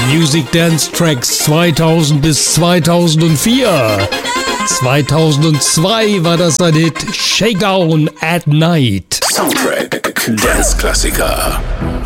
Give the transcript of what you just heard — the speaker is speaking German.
Music Dance Tracks 2000 bis 2004. 2002 war das ein Hit, Shakedown at Night. Soundtrack Dance Klassiker.